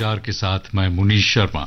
समाचार के साथ मैं मुनीश शर्मा।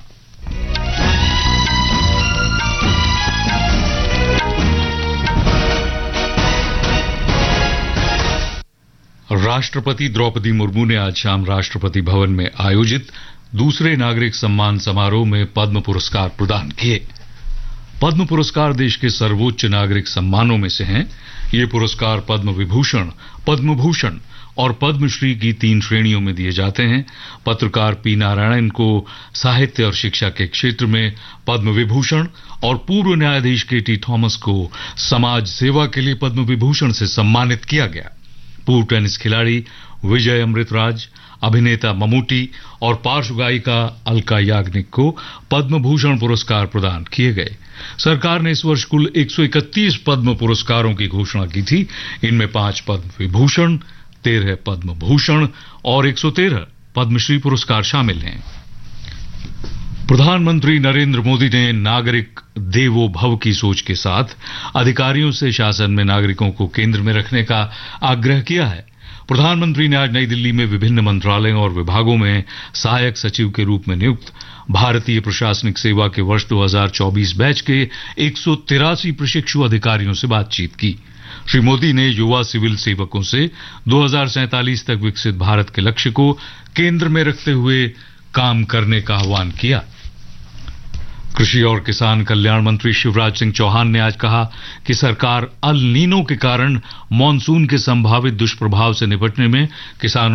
राष्ट्रपति द्रौपदी मुर्मू ने आज शाम राष्ट्रपति भवन में आयोजित दूसरे नागरिक सम्मान समारोह में पद्म पुरस्कार प्रदान किए। पद्म पुरस्कार देश के सर्वोच्च नागरिक सम्मानों में से हैं। ये पुरस्कार पद्म विभूषण, पद्म भूषण और पद्मश्री की 3 श्रेणियों में दिए जाते हैं। पत्रकार पी नारायणन को साहित्य और शिक्षा के क्षेत्र में पद्म विभूषण और पूर्व न्यायाधीश के टी थॉमस को समाज सेवा के लिए पद्म विभूषण से सम्मानित किया गया। पूर्व टेनिस खिलाड़ी विजय अमृतराज, अभिनेता ममूटी और पार्श्व गायिका अलका याग्निक को पद्म भूषण पुरस्कार प्रदान किए गए। सरकार ने इस वर्ष कुल 131 पद्म पुरस्कारों की घोषणा की थी। इनमें 5 पद्म विभूषण, 13 पद्म भूषण और 113 पद्मश्री पुरस्कार शामिल हैं। प्रधानमंत्री नरेंद्र मोदी ने नागरिक देवो भव की सोच के साथ अधिकारियों से शासन में नागरिकों को केंद्र में रखने का आग्रह किया है। प्रधानमंत्री ने आज नई दिल्ली में विभिन्न मंत्रालयों और विभागों में सहायक सचिव के रूप में नियुक्त भारतीय प्रशासनिक सेवा के वर्ष 2024 बैच के 183 प्रशिक्षु अधिकारियों से बातचीत की। श्री मोदी ने युवा सिविल सेवकों से 2047 तक विकसित भारत के लक्ष्य को केंद्र में रखते हुए काम करने का आह्वान किया। कृषि और किसान कल्याण मंत्री शिवराज सिंह चौहान ने आज कहा कि सरकार अल नीनो के कारण मॉनसून के संभावित दुष्प्रभाव से निपटने में किसानों